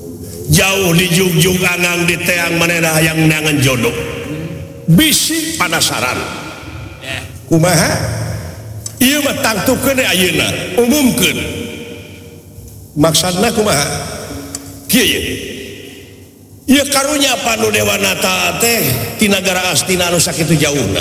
jauh di jugjung angang di teang manehna hayang neangan jodoh bisi penasaran kumaha ieu mah tangtukeun ayeuna umumkeun maksudna kumaha kieu ieu karunya panu dewanata teh ti nagara Astina anu sakitu jauhna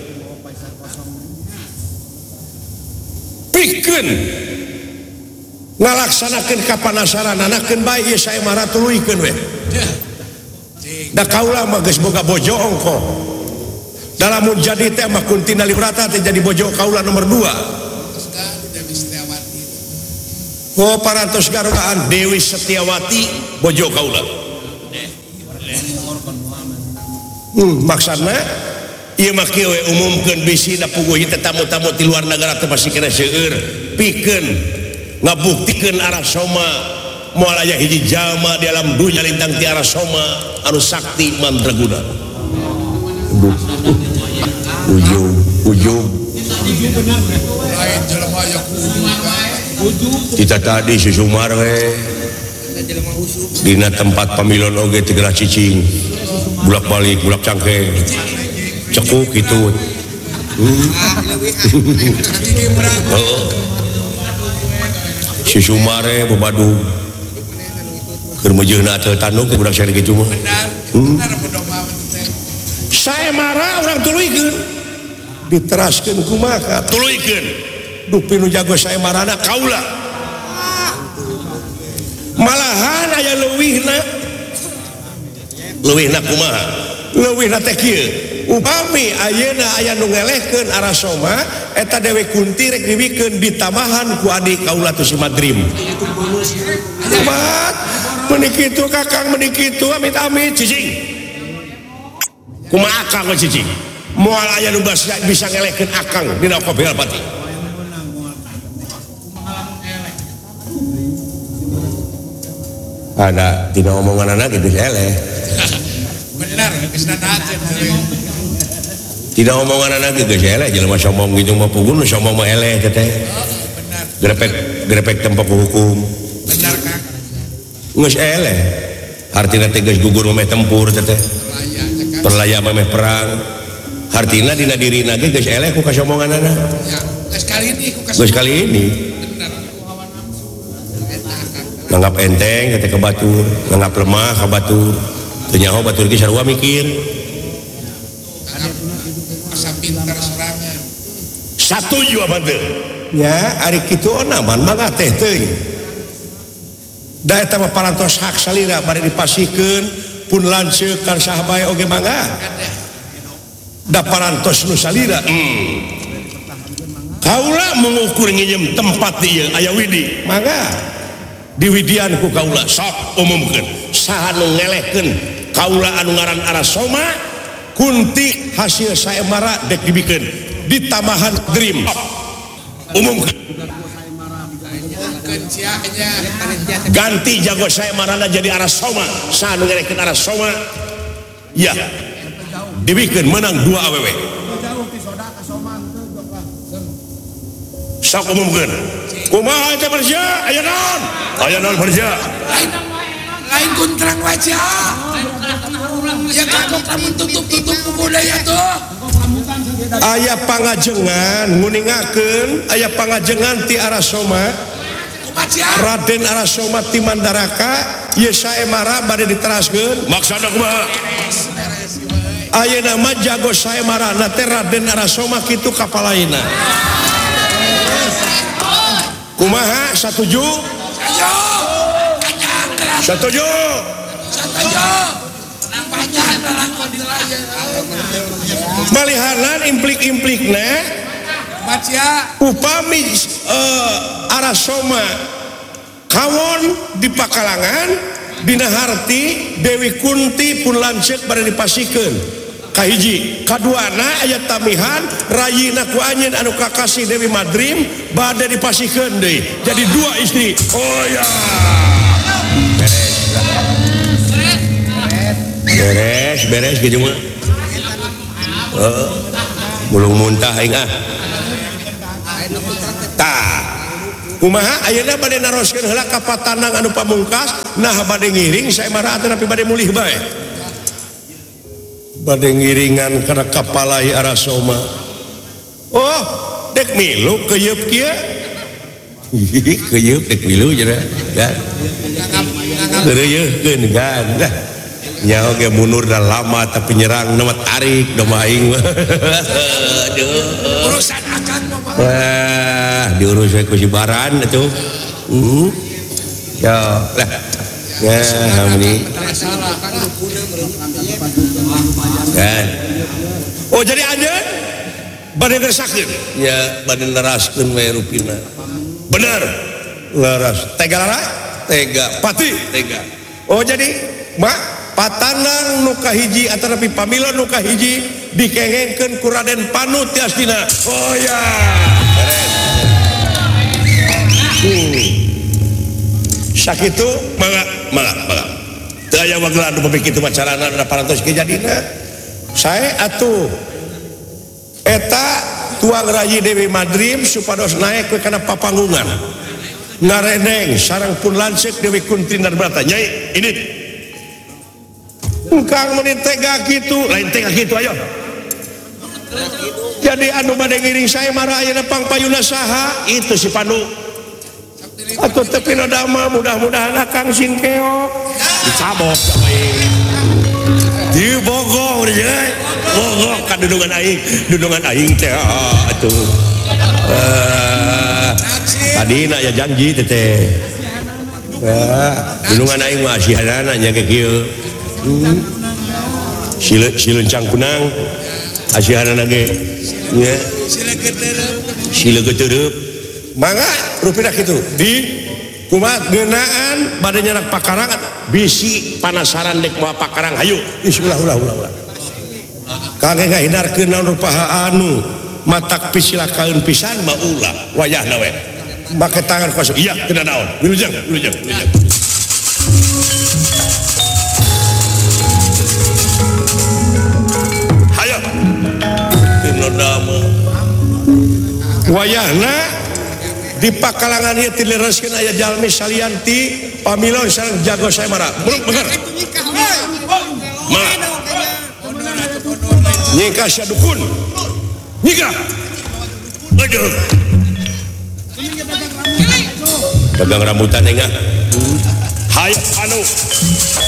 pikeun ngalaksanakeun kapanasaran anakeun bae ieu sae mara tuluykeun we da kaula mah geus boga bojo ongko dalam jadi teh mah Kuntina Librata teh jadi bojo kaula nomor 2 oh parantos garugaan Dewi Setiawati bojo kaula maksudna ieu mah kieu we umumkeun bisi da puguh ieu tamu-tamu ti luar negara teh masih kena seueur pikeun ngabuktikeun Arasoma moal aya hiji jalma di alam dunya lintang ti Arasoma anu sakti mandraguna ujung lain jelema aya kita tadi si Sumar we dina tempat pamilon oge teu geura cicing bulak-balik bulak cangkeng cekuk kitu si Sumare bebadu keur mejeuna teu tandung ke budak sare kitu mah sae mara urang tuluykeun diteraskeun kumaha tuluykeun dupi nu jago sae marana kaula malahan aya leuwihna kumaha leuwihna teh kieu upami ayeuna aya nu ngelehkeun Arasoma eta Dewi Kunti rek dibikeun ditamahan ku adik kaula tu si Madrim kumaha meuni kitu kakang meuni kitu amit-amit cicing kumaha akang cicing moal aya nu bisa ngelehkeun akang dina Kopel Pati ada tina omonganna gitu eleh bener geus nanakeun tidak omongan anak geus eleh jelema sombong gitu mah pugun sombong mah eleh teh grepek tempat hukum benar Kang geus eleh artina teh geus gugur meh tempur teh perlaya meh perang artina dina dirina ge geus eleh ku kasombonganna ya geus kali ini nganggap enteng teh ke batur nganggap lemah ka batur teu nyaho batur ge sarua mikir pintar serangan satuju apa teh ya ari kitu onaman mangga teh teuing da eta mah parantos hak salira bari dipasikeun pun lanceuk kan saha bae oge mangga da parantos nu salira kaula mengukur nginjem tempat ieu aya widi mangga diwidian ku kaula sok umumkeun saha nu ngelehkeun kaula anu ngaran Arasoma Kunti hasil sae mara dek dibikeun ditamahan Dream umumkeun ganti jago sae marana jadi Arasoma saha nu ngelehkeun Arasoma ya dibikeun menang 2 awewe sok umumkeun kumaha teh Persia aya naon Persia lain kuntrang wajah ya kagok lamun tutup budaya tuh aya pangajengan nguningakeun aya pangajengan ti Arasoma Raden Arasoma ti Mandaraka ieu sae mara bade diteraskeun maksudna kumaha ayeuna mah jago sae marana teh Raden Arasoma kitu kapalaina kumaha satuju malihanan implik-implikna upami Arasoma kawon di Pakalangan dina harti Dewi Kunti pun lanceuk bari dipasikeun kahiji kaduana aya tamihan rayina ku anjeun anu kakasih Dewi Madrim bade dipasikeun deui jadi 2 istri oh ya beres gitu mah mulung muntah aing tah kumaha ayeuna bade naroskeun heula ka patanang anu pamungkas nah bade ngiring saya marah tapi bade mulih bae bade ngiringan kana kapalai arasoma oh dek milu keuyeub kieu keuyeub dek milu cenah kan keureuyeun kan nyaho ge munur dah lama tapi nyerang nama tarik do aing aduh urusan akan wah diurus ku si Baran atuh ya lah ya hamni kan oh jadi anjeun bade ngersakkeun ya bade neraskeun we rupina bener laras tega lara tega pati tega oh jadi mak patanang nu kahiji ataupun pamila nu kahiji dikengengkeun ku Raden Panu tiastina oh ya sakitu mangga teu aya wagelan nu kitu macarana da parantos kejadina sae atuh eta tuang rayi Dewi Madrim supados naik ke kana papanggungan ngareneng sareng pun lanceuk Dewi Kunti Narbrata nyai ini Kang menit tega gitu lain tega gitu ayo jadi anu bade ngiring saya marah ayeuna pangpayuna saha itu si Panu atuh teu pinodama mudah-mudahan Kang Singkeok dicabok sama di bogor ya bogor ka dudungan aing teh atuh tadina ya janji teh dudungan aing mah sihanana nya kieu silencang kunang asihanana ge nya sila geutereup mangga rupina kitu di kumaha geunaan bade nyarak pakarang bisi panasaran dek moal pakarang hayu bismillah ulah kangge ngahindarkeun naon rupaha anu matak pisilakaeun pisan mah ulah wayahna we make tangan kosong iya kena naon wilujeng wayahna di pakalangan ieu dilereskeun aya jalmi salian ti pamilon sareng jago saya marah belum bener nyika sia dukun nyika aduh dagang rambutan engah hayang anu